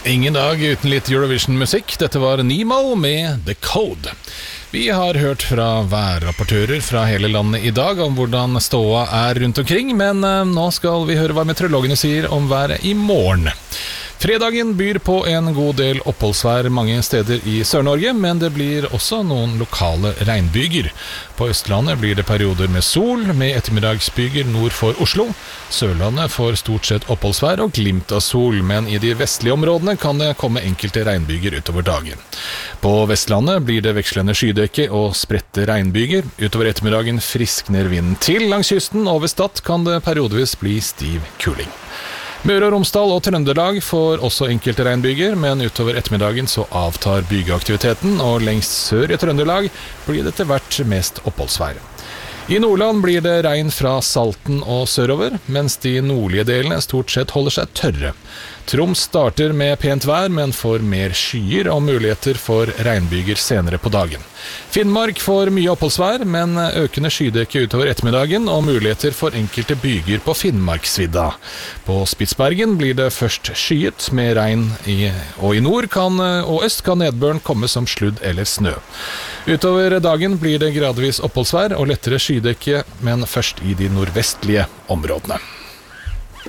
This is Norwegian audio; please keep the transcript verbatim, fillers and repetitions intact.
Ingen dag uten litt Eurovision-musikk. Dette var Nemo med The Code. Vi har hørt fra værrapportører fra hele landet i dag om hvordan ståa er rundt omkring, men nå skal vi høre hva meteorologene sier om været i morgen. Fredagen byr på en god del oppholdsvær mange steder i Sør-Norge, men det blir også noen lokale regnbyger. På Østlandet blir det perioder med sol, med ettermiddagsbyger nord for Oslo. Sørlandet får stort sett oppholdsvær og glimt av sol, men i de vestlige områdene kan det komme enkelte regnbyger utover dagen. På Vestlandet blir det vekslende skydekke og spredte regnbyger. Utover ettermiddagen friskner vinden til. Langs kysten og ved Stad kan det periodevis bli stiv kuling. Møre og Romsdal og Trøndelag får også enkelte regnbyger, men utover ettermiddagen så avtar bygeaktiviteten, og lengst sør i Trøndelag blir det til hvert mest oppholdsvær. I Nordland blir det regn fra Salten og sørover, mens de nordlige delene stort sett holder seg tørre. Troms starter med pent vær, men får mer skyer og muligheter for regnbyger senere på dagen. Finnmark får mye oppholdsvær, men økende skydekke utover ettermiddagen og muligheter for enkelte byger på Finnmarksvidda. På Spitsbergen blir det først skyet med regn, i, og i nord kan, og øst kan nedbøren komme som sludd eller snø. Utover dagen blir det gradvis oppholdsvær og lettere skydekke, men først i de nordvestlige områdene.